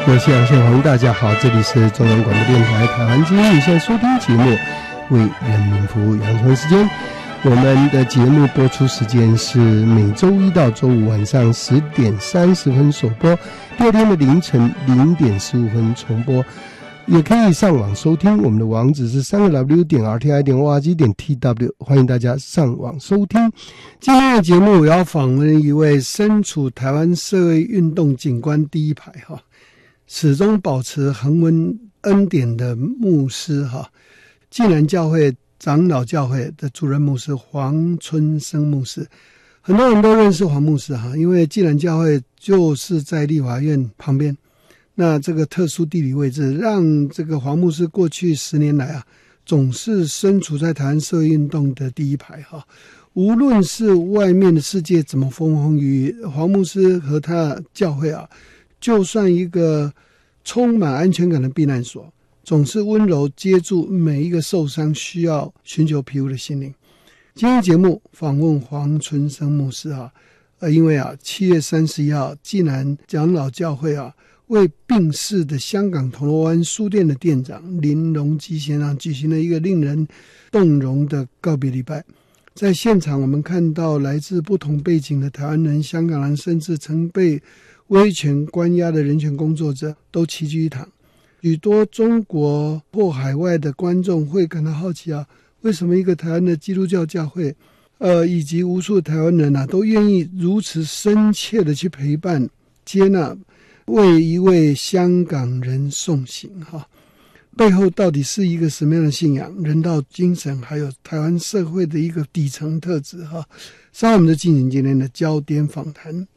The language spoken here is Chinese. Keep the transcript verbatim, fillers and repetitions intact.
我是杨宪宏，大家好，这里是中央广播电台台湾之音，你现在收听节目为人民服务，杨晨时间。我们的节目播出时间是每周一到周五晚上十点三十分首播，第二天的凌晨零点十五分重播。也可以上网收听，我们的网址是三个 w 点 r t i 点 o r g 点 t w， 欢迎大家上网收听。今天的节目我要访问一位身处台湾社会运动景观第一排哈，始终保持恒温恩典的牧师哈，济南教会长老教会的主任牧师黄春生牧师。很多人都认识黄牧师哈，因为济南教会就是在立法院旁边，那这个特殊地理位置让这个黄牧师过去十年来啊，总是身处在台湾社会运动的第一排哈。无论是外面的世界怎么风风雨雨，黄牧师和他的教会啊，就算一个充满安全感的避难所，总是温柔接住每一个受伤需要寻求庇护的心灵。今天节目访问黄春生牧师啊，呃，因为啊，七月三十一号，济南长老教会啊，为病逝的香港铜锣湾书店的店长林荣基先生举行了一个令人动容的告别礼拜。在现场，我们看到来自不同背景的台湾人、香港人，甚至曾被威权关押的人权工作者都齐聚一堂。许多中国或海外的观众会感到好奇啊，为什么一个台湾的基督教教会，呃，以及无数台湾人啊，都愿意如此深切的去陪伴、接纳，为一位香港人送行哈？背后到底是一个什么样的信仰、人道精神，还有台湾社会的一个底层特质哈？稍后我们就进行今天的焦点访谈。